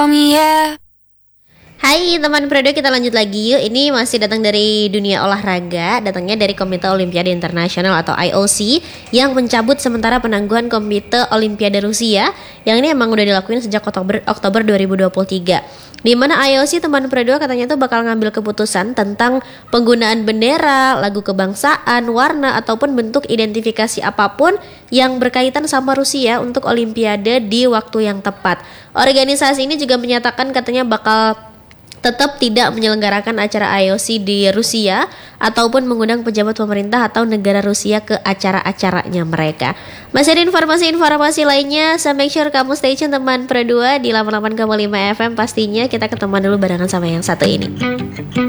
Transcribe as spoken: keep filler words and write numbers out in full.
Hai teman Predo, kita lanjut lagi yuk. Ini masih datang dari dunia olahraga. Datangnya dari Komite Olimpiade Internasional atau I O C, yang mencabut sementara penangguhan Komite Olimpiade Rusia. Yang ini emang udah dilakuin sejak Oktober, Oktober dua ribu dua puluh tiga. Di mana I O C, teman Predo, katanya tuh bakal ngambil keputusan tentang penggunaan bendera, lagu kebangsaan, warna ataupun bentuk identifikasi apapun yang berkaitan sama Rusia untuk Olimpiade di waktu yang tepat. Organisasi ini juga menyatakan katanya bakal tetap tidak menyelenggarakan acara I O C di Rusia ataupun mengundang pejabat pemerintah atau negara Rusia ke acara-acaranya mereka. Masih ada informasi-informasi lainnya, so make sure kamu stay tune teman Pre dua di delapan puluh delapan koma lima F M pastinya. Kita ketemuan dulu barengan sama yang satu ini.